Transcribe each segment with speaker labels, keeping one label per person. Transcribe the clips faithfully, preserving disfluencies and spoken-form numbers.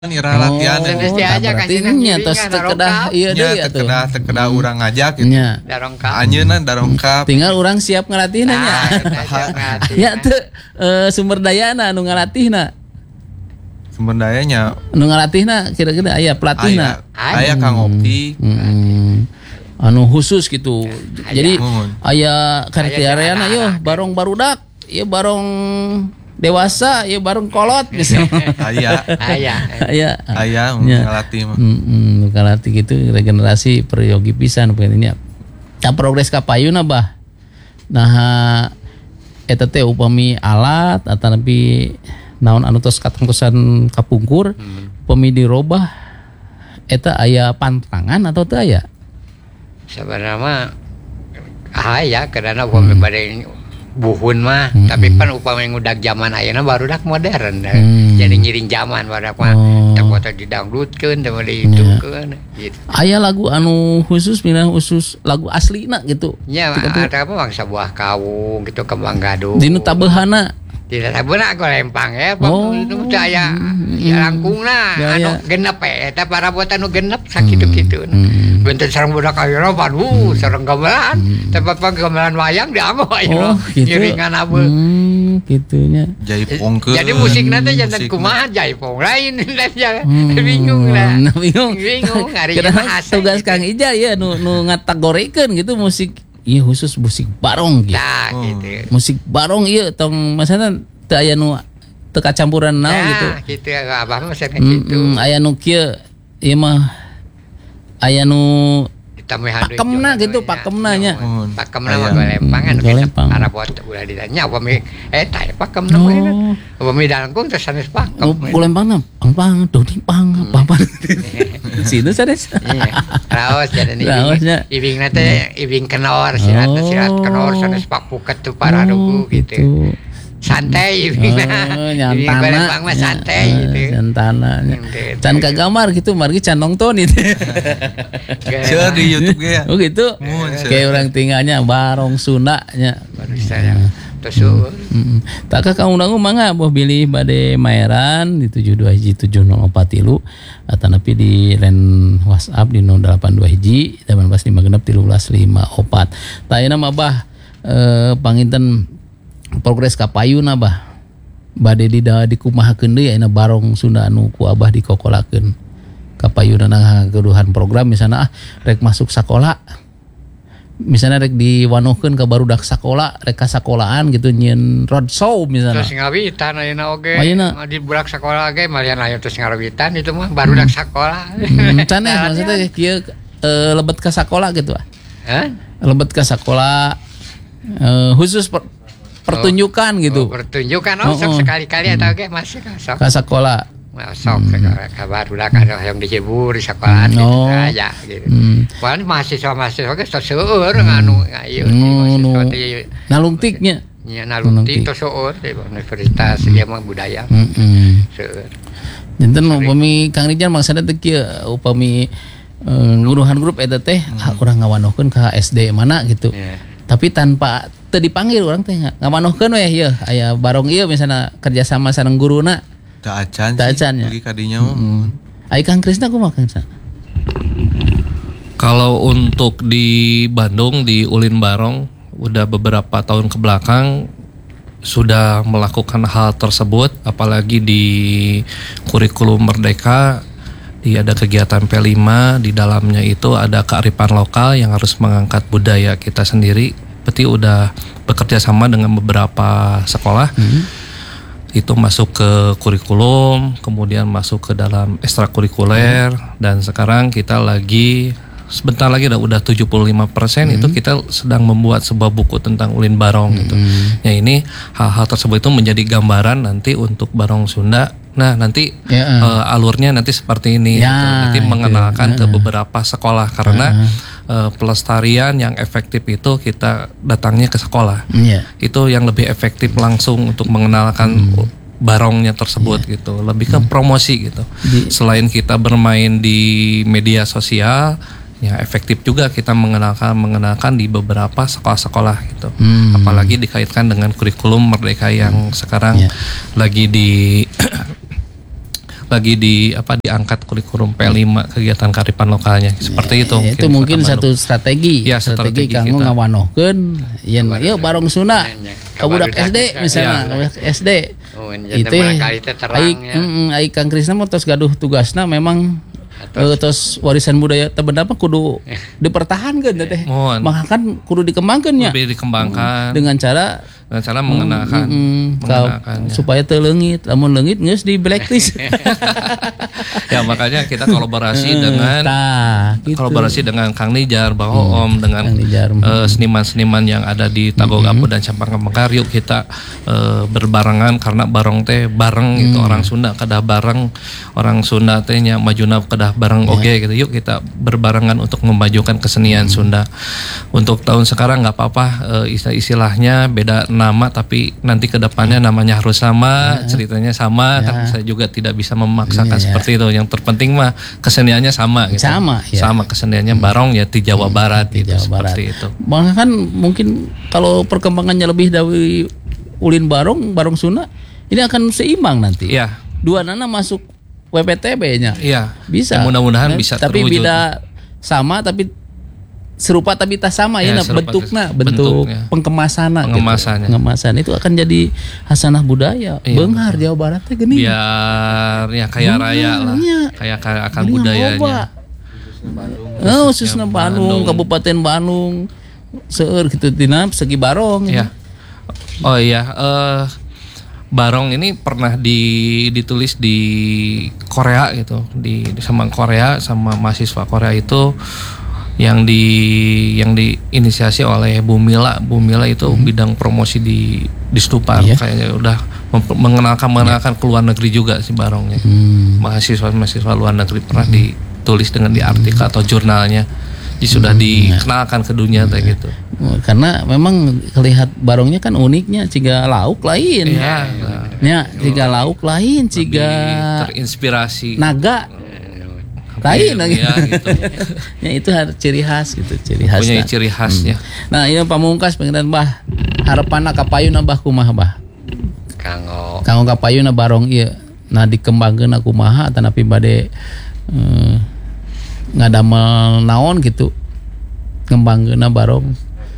Speaker 1: Ira latihan
Speaker 2: Oh,
Speaker 1: oh,
Speaker 2: tah berarti nya tos teu kedah ieu deui
Speaker 1: nya
Speaker 2: atuh.
Speaker 1: kedah teu kedah urang ngajak gitu.
Speaker 2: Nya.
Speaker 3: Darongkap.
Speaker 1: Anjeunna darongkap.
Speaker 2: Tinggal urang siap ngalatihna nya. Ya teu eh, sumber dayana anu ngalatihna.
Speaker 1: Sumber dayanya
Speaker 2: Anu ngalatihna kira-kira aya pelatihna.
Speaker 1: aya aya Kang Opti.
Speaker 2: Hmm. Anu khusus gitu. Jadi
Speaker 1: Mun.
Speaker 2: aya kriteria yo barong barudak, ieu barong dewasa, ieu barong kolot misalnya.
Speaker 1: Aya
Speaker 3: Aya.
Speaker 2: Aya.
Speaker 1: aya
Speaker 2: Nya.
Speaker 1: ngalatih mah.
Speaker 2: Hmm, ngalatih gitu regenerasi peryogi pisan pokoknya. Nah, progres ka payuna bah. Nah, eta teh upami alat atau nepi naon anu tos katengtosan kapungkur, upami dirobah eta aya pantangan atau teu aya?
Speaker 3: Sebenarnya mah aya karena upami bade buhun mah,
Speaker 2: Hmm.
Speaker 3: tapi pan upami ngudag zaman ayeuna barudak modern.
Speaker 2: Hmm.
Speaker 3: Jadi ngiring zaman barudak mah
Speaker 2: Oh.
Speaker 3: teu foto didangdutkeun, teu dihidupkeun gitu.
Speaker 2: Aya lagu anu khusus mina khusus lagu aslina gitu.
Speaker 3: Nya ada apa bangsa buah kawung gitu kembang gaduh.
Speaker 2: Dinu tabeuhana.
Speaker 3: Tidak sabuna aku lempang ya,
Speaker 2: Oh.
Speaker 3: itu teh aya ya langkungna
Speaker 2: Ya,
Speaker 3: anu
Speaker 2: ya.
Speaker 3: genep eta para buat anu genep sakitu-kitu.
Speaker 2: Hmm.
Speaker 3: Bentuk sareng budak ayeuna pan uh sareng gamelan, tempat gamelan wayang dianggo ayeuna.
Speaker 2: Oh, gitu.
Speaker 3: Ngiringan abeul.
Speaker 2: Hmm, gitunya.
Speaker 1: Jaipongkeun.
Speaker 3: Jadi musik nanti jantan
Speaker 1: Musik
Speaker 3: kumaha jaipong lain dan ya
Speaker 2: Hmm,
Speaker 3: bingung lah.
Speaker 2: nah, bingung.
Speaker 3: Bingung hari
Speaker 2: Kira
Speaker 3: mah asa
Speaker 2: tugas
Speaker 3: gitu.
Speaker 2: Kang Ija ya nu nu ngatagorekeun gitu musik ieu khusus musik barong gitu.
Speaker 3: Nah,
Speaker 1: Oh.
Speaker 3: gitu.
Speaker 2: Musik barong ieu tong maksudna teu aya nu teu kacampuran naon gitu.
Speaker 3: Nah, gitu ya abah mah sering
Speaker 2: Mm,
Speaker 3: gitu.
Speaker 2: mm, aya nu kieu ieu mah aya nu
Speaker 3: Ditambahan deui
Speaker 2: pakemna
Speaker 3: juga
Speaker 2: gitu,
Speaker 3: ya.
Speaker 2: pakemna nya.
Speaker 1: Oh.
Speaker 3: Pakemna
Speaker 1: Aya.
Speaker 3: mah golempangan
Speaker 2: Hmm, golempang.
Speaker 3: para bot ulah ditanya upami eta ya pakemna mah enak. Upami dalangkung teh sanes pakem.
Speaker 2: Oh, golempangna pang pang dodi pang pang pang. Situ sanes.
Speaker 3: Iya. Raos jadi
Speaker 2: Raosnya.
Speaker 3: ibing ibing teh ibing kenor sirat
Speaker 2: Oh.
Speaker 3: sirat kenor sanes papuket tuh para dugu gitu. Santai ibing.
Speaker 2: Oh,
Speaker 3: Ibing
Speaker 2: nyantana.
Speaker 3: golempang mah santai
Speaker 2: Eh,
Speaker 3: gitu.
Speaker 2: Nyantana.
Speaker 3: Gitu.
Speaker 2: Can kagamar gitu, margi can nonton itu.
Speaker 1: Seueur di YouTube ge ya.
Speaker 2: Oh gitu.
Speaker 1: Mun, seueur.
Speaker 2: Kayak orang tinggalnya barong Sunda nya.
Speaker 3: Baru saya terus
Speaker 2: Mm. Tak ka kamu nangu mangga boh bilih bade maeran di tujuh dua hiji tujuh nol empat tilu atau napi di line WhatsApp di nol delapan dua hiji delapan belas lima genep tilu belas lima opat. Tayana mah bah eh, panginten progres ka payuna bah. Bade di da dikumahakeun deui ayeuna barong Sunda anu ku Abah dikokolakeun. Ka payuna na keduhan program misalnya ah rek masuk sakola. Misalnya rek diwanohkeun ka barudak sakola, rek ka sakolahan gitu nyieun roadshow misalnya.
Speaker 3: terus ngawitan ayeuna oge.
Speaker 2: Ayeuna.
Speaker 3: Di budak sekolah oge malian aya terus ngawitan itu mah barudak sekolah.
Speaker 2: Hmm, can ya, maksudnya kieu eh, lebet ka sakola gitu ah.
Speaker 3: Hah?
Speaker 2: Lebet ka sakola eh, khusus per- pertunjukan gitu.
Speaker 3: Oh, pertunjukan oh,
Speaker 2: Oh,
Speaker 3: sok
Speaker 2: oh.
Speaker 3: sekali-kali atau ge masih kan sok.
Speaker 2: Ka sakola.
Speaker 3: Nah, sok ka barudak ada yang dihibur di sekolahan
Speaker 2: Hmm,
Speaker 3: gitu
Speaker 2: oh.
Speaker 3: aja gitu.
Speaker 2: Hmm.
Speaker 3: Padahal mahasiswa-mahasiswa ge tos seueur nganu ngayu
Speaker 2: Nu nu
Speaker 3: mahasiswa teh
Speaker 2: nalungtiknya.
Speaker 3: nya nalungtik
Speaker 2: Nalungtik.
Speaker 3: tos seueur di universitas dia mah budaya
Speaker 2: Heeh.
Speaker 3: seueur.
Speaker 2: Janten upami Kang Rijal maksudna teh kieu upami eh, nguruhan grup eta teh ah, urang ngawanohkeun ka S D mana gitu.
Speaker 3: Ya.
Speaker 2: Tapi tanpa teu dipanggil urang teh ngawanohkeun we ieu aya barong ieu misalna kerjasama sareng guruna.
Speaker 1: Da acan
Speaker 2: Da
Speaker 1: sih.
Speaker 2: acan ya.
Speaker 1: Pergi ka dinya mah. mun.
Speaker 2: Ai Kang Krisna kumaha Kang Krisna?
Speaker 4: Kalau untuk di Bandung di Ulin Barong udah beberapa tahun ke belakang sudah melakukan hal tersebut, apalagi di kurikulum Merdeka di ada kegiatan P lima di dalamnya itu ada kearifan lokal yang harus mengangkat budaya kita sendiri. Berarti udah bekerja sama dengan beberapa sekolah. Itu masuk ke kurikulum, kemudian masuk ke dalam ekstrakurikuler, dan sekarang kita lagi sebentar lagi udah udah tujuh puluh lima persen itu kita sedang membuat sebuah buku tentang Ulin Barong gitu. Ya ini hal-hal tersebut itu menjadi gambaran nanti untuk Barong Sunda. Nah nanti
Speaker 2: Ya, uh.
Speaker 4: eh, alurnya nanti seperti ini,
Speaker 2: Ya,
Speaker 4: gitu. Nanti
Speaker 2: itu.
Speaker 4: mengenalkan ke
Speaker 2: Uh.
Speaker 4: beberapa sekolah karena eh, pelestarian yang efektif itu kita datangnya ke sekolah.
Speaker 2: Iya.
Speaker 4: Itu yang lebih efektif langsung untuk mengenalkan barongnya tersebut gitu, lebih ke promosi gitu.
Speaker 2: Di-
Speaker 4: Selain kita bermain di media sosial, ya efektif juga kita mengenalkan mengenalkan di beberapa sekolah-sekolah gitu.
Speaker 2: Hmm.
Speaker 4: Apalagi dikaitkan dengan kurikulum Merdeka yang sekarang
Speaker 2: Ya.
Speaker 4: lagi di lagi di apa diangkat kurikulum P lima kegiatan kearifan lokalnya seperti itu.
Speaker 2: Itu mungkin satu strategi,
Speaker 4: ya,
Speaker 2: strategi,
Speaker 4: strategi
Speaker 2: kanggo
Speaker 4: kita.
Speaker 2: ngawanohkeun yen ieu barong Sunda ka budak S D misalnya, budak S D.
Speaker 3: Oh,
Speaker 2: Itu
Speaker 3: barangkali teh terang
Speaker 2: ai
Speaker 3: ya.
Speaker 2: mm, ai Kang Krisna mah tos gaduh tugasna memang eh, tos warisan budaya teh bener mah kudu dipertahankeun teh.
Speaker 4: Mohon.
Speaker 2: Maka kan kudu dikembangkeun nya.
Speaker 4: Lebih dikembangkan
Speaker 2: Dengan cara
Speaker 4: dengan cara mengenakan,
Speaker 2: mm, mm,
Speaker 4: mengenakannya.
Speaker 2: ka- supaya teu leungit, lamun leungit geus di blacklist.
Speaker 4: Ya makanya kita kolaborasi dengan
Speaker 2: Tah, gitu.
Speaker 4: kolaborasi dengan Kang Nijar, Bang Oom, dengan
Speaker 2: Kang Nijar.
Speaker 4: eh, seniman-seniman yang ada di Tagok-Apu dan Campang Mekar. Yuk kita eh, berbarengan karena barong teh bareng gitu, orang Sunda kedah bareng, orang Sunda teh nya majuna kedah bareng oge gitu. Yuk kita berbarengan untuk memajukan kesenian Sunda. Untuk tahun sekarang nggak apa-apa, eh, istilah-istilahnya beda nama tapi nanti kedepannya namanya harus sama, ceritanya sama. Kan saya juga tidak bisa memaksakan
Speaker 2: Iya, iya.
Speaker 4: seperti itu. Yang terpenting mah keseniannya sama gitu.
Speaker 2: Sama, ya.
Speaker 4: Sama keseniannya barong ya di Jawa Barat
Speaker 2: Di
Speaker 4: gitu,
Speaker 2: Jawa Barat.
Speaker 4: seperti itu.
Speaker 2: Bahkan mungkin kalau perkembangannya lebih dari ulin barong, barong Sunda, ini akan seimbang nanti.
Speaker 4: Iya.
Speaker 2: Dua nana masuk W P T B-nya.
Speaker 4: Iya.
Speaker 2: Bisa.
Speaker 4: Ya, mudah-mudahan
Speaker 2: Nah,
Speaker 4: bisa
Speaker 2: tapi
Speaker 4: terwujud.
Speaker 2: beda sama tapi serupa tapi tak sama
Speaker 4: Ya,
Speaker 2: ya, nah,
Speaker 4: serupa
Speaker 2: bentuknya,
Speaker 4: terus-
Speaker 2: bentuk
Speaker 4: bentuknya.
Speaker 2: pengkemasannya
Speaker 4: Pengemasannya.
Speaker 2: gitu. Pengemasan itu akan jadi hasanah budaya.
Speaker 4: Iya,
Speaker 2: Beunghar Jawa Barat teh geuning.
Speaker 4: Biar ya kaya raya lah,
Speaker 2: Iya.
Speaker 4: kayak kaya akan
Speaker 2: Geuning
Speaker 4: budayanya.
Speaker 2: loba. Oh, khususnya Bandung, Kabupaten Bandung, seueur gitu tina segi barong.
Speaker 4: Ya. Oh iya, eh barong ini pernah di, ditulis di Korea gitu, di, di sama Korea sama mahasiswa Korea itu yang di yang diinisiasi oleh Bu Mila. Bu Mila itu bidang promosi di di Stupar,
Speaker 2: Iya.
Speaker 4: kayaknya udah mem- mengenalkan mengenalkan ke luar negeri juga si barongnya.
Speaker 2: Hmm.
Speaker 4: Mahasiswa mahasiswa luar negeri pernah ditulis dengan di artikel atau jurnalnya. Jadi sudah dikenalkan ke dunia kayak gitu.
Speaker 2: Karena memang kelihatan barongnya kan uniknya, ciga lauk lain.
Speaker 4: Iya.
Speaker 2: Ya, ciga lauk lain,
Speaker 4: Lebih
Speaker 2: ciga
Speaker 4: terinspirasi.
Speaker 2: naga lain lagi.
Speaker 4: Ya, gitu.
Speaker 2: Ya itu harus ciri khas gitu, ciri khas.
Speaker 4: Punya ciri khasnya.
Speaker 2: Nah, ini pamungkas pengen Bah. Harapan kapayuna Bah kumaha Bah?
Speaker 3: Kanggo
Speaker 2: Kanggo kapayuna barong ieu. Nah dikembangkeun kumaha tanapi bade eh, ngadamel naon gitu. Ngembangkeun barong.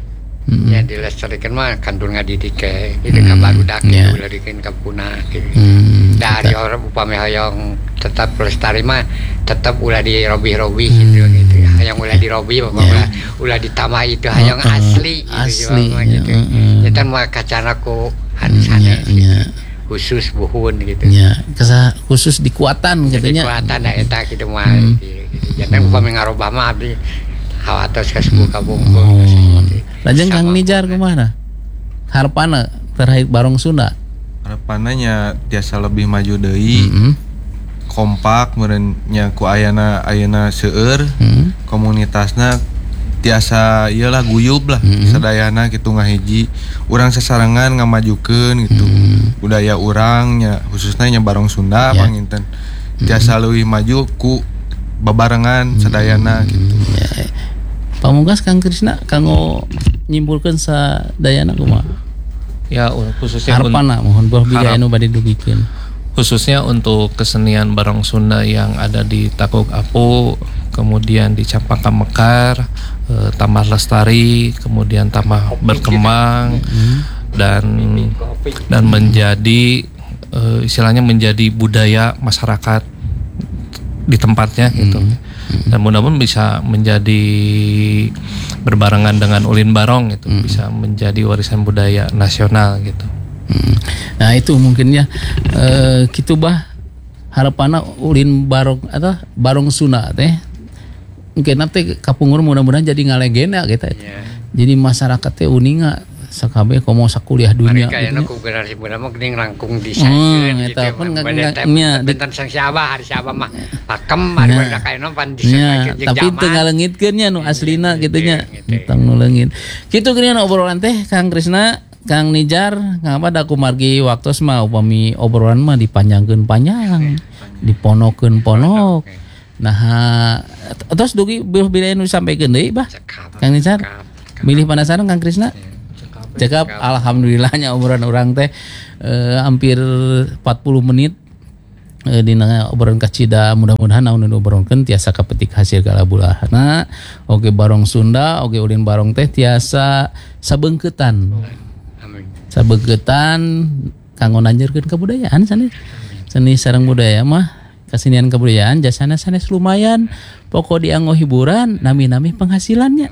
Speaker 3: ya dilestarikan mah kandur ngadidik ke itu ka barudak
Speaker 2: ya.
Speaker 3: itu dilarikan ka punah gitu.
Speaker 2: Hmm,
Speaker 3: Dari orang upami hayang tetap lestari mah tetap ulah dirobi-robi gitu gitu ya. Hayang ulah dirobi bapak ulah ulah ditambah itu hayang
Speaker 2: Heeh,
Speaker 3: asli gitu,
Speaker 2: asli,
Speaker 3: mah
Speaker 2: ya,
Speaker 3: gitu.
Speaker 2: heeh.
Speaker 3: Eta mah kacana ku hanis-hanis
Speaker 2: nya, nya.
Speaker 3: khusus buhun gitu.
Speaker 2: Ya, kesa khusus dikuatan
Speaker 3: Jadi
Speaker 2: katanya.
Speaker 3: kuatan da eta kitu mah gitu. Jangan upami ngarobah mah abdi hawatos ka suku kabungkul.
Speaker 2: Oh. Lajeng Kang Nijar kemana? Harapana terkait barong Sunda.
Speaker 1: Harapannya tiasa lebih maju deui,
Speaker 2: Mm-hmm.
Speaker 1: kompak meureun nya ku ayana ayana seueur,
Speaker 2: Hmm.
Speaker 1: komunitasna tiasa iyalah guyub lah,
Speaker 2: Mm-hmm.
Speaker 1: sadayana gitu ngahiji, urang sasarangan ngamajukeun gitu.
Speaker 2: Mm-hmm.
Speaker 1: Budaya urang nya khususnya nya barong Sunda
Speaker 2: Ya.
Speaker 1: panginten. Tiasa leuwih maju ku babarengan sadayana gitu.
Speaker 2: Ya. Pamungkas Kang Krisna kanggo nyimpulkeun sadayana kumaha?
Speaker 4: Ya un- khususnya un-
Speaker 2: Harapana mohon buah
Speaker 4: Harap.
Speaker 2: bidaya nu bade dugikeun.
Speaker 4: khususnya untuk kesenian barong Sunda yang ada di Tagok-Apu, kemudian di Campaka Mekar, eh, tambah lestari, kemudian tambah berkembang dan dan menjadi eh, istilahnya menjadi budaya masyarakat di tempatnya gitu. Dan mudah-mudahan bisa menjadi berbarengan dengan ulin barong gitu, bisa menjadi warisan budaya nasional gitu.
Speaker 2: Hmm. Nah itu mungkin ya eh, gitu Bah harapanna ulin barong atau barong Sunda teh mungkin nanti kapungur mudah-mudahan jadi ngalegenda gitu. Jadi masyarakat teh uninga sakabe komo sakuliah dunia
Speaker 3: Mereka
Speaker 2: gitu
Speaker 3: yang
Speaker 2: nya.
Speaker 3: aku generasi muda mah geuning rangkung di
Speaker 2: Hmm, eta pun nggak- nggak- nya, di-
Speaker 3: bentan sang siapa hari siapa mah pakem hari
Speaker 2: Nya.
Speaker 3: badak kayak pan di
Speaker 2: Ya, tapi teu ngaleungitkeun nya nu aslina gitu nya. Tong nu leungit. Kitu geuning obrolan teh Kang Krisna, Kang Nijar, ngapa da kumargi waktos mah upami obrolan mah dipanjangkeun panjang, diponokeun ponok. Nah, terus dugi bila nu sampaikeun deui Bah. Kang Nijar, milih penasaran Kang Krisna? Cekap, alhamdulillahnya obrolan orang teh eh, hampir empat puluh menit e, dina obrolan kacida mudah-mudahan naon nu obrolankeun tiasa kapetik hasil kalabulahna. Oge barong Sunda, oge ulin barong teh tiasa sabeungkeutan.
Speaker 3: Amin.
Speaker 2: Sabeungkeutan kanggo nanjeurkeun kabudayaan sanes. Seni sareng budaya mah kasenian kebudayaan jasana sanes lumayan. Pokok dianggo hiburan, nami-nami penghasilannya.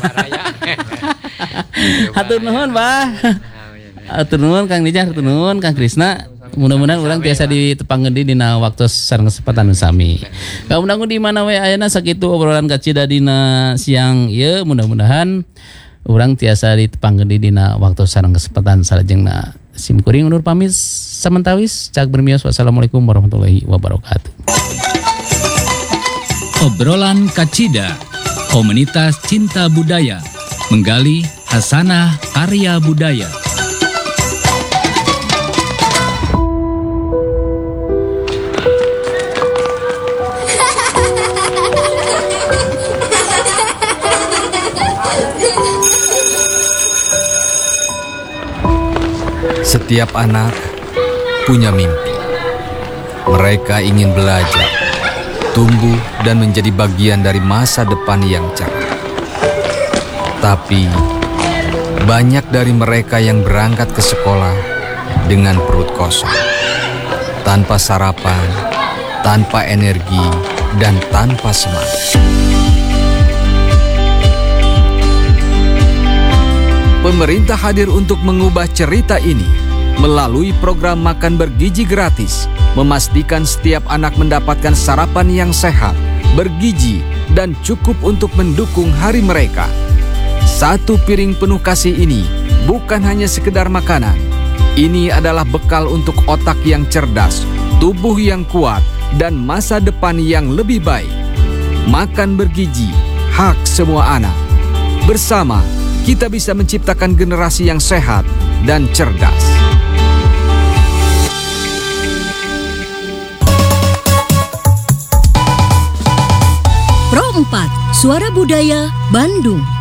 Speaker 2: Hatur nuhun, Bah. Hatur nuhun Kang Nijah, hatur nuhun Kang Krisna. Mudah-mudahan urang tiasa ditepang gede dina waktu sareng kesempatan sami. Kamu di mana we ayeuna sakitu obrolan kacida dina siang ieu, mudah-mudahan urang tiasa ditepang gede dina waktu sareng kesempatan salajengna. Sim kuring undur pamit samantawis cak bermios. Wassalamualaikum warahmatullahi wabarakatuh.
Speaker 5: Obrolan Kacida, komunitas cinta budaya, menggali hasanah karya budaya.
Speaker 6: Setiap anak punya mimpi. Mereka ingin belajar, tumbuh, dan menjadi bagian dari masa depan yang cerah. Tapi, banyak dari mereka yang berangkat ke sekolah dengan perut kosong, tanpa sarapan, tanpa energi, dan tanpa semangat. Pemerintah hadir untuk mengubah cerita ini melalui program makan bergizi gratis, memastikan setiap anak mendapatkan sarapan yang sehat, bergizi, dan cukup untuk mendukung hari mereka. Satu piring penuh kasih ini bukan hanya sekedar makanan. Ini adalah bekal untuk otak yang cerdas, tubuh yang kuat, dan masa depan yang lebih baik. Makan bergizi, hak semua anak. Bersama, kita bisa menciptakan generasi yang sehat dan cerdas.
Speaker 7: Pro empat, Suara Budaya, Bandung.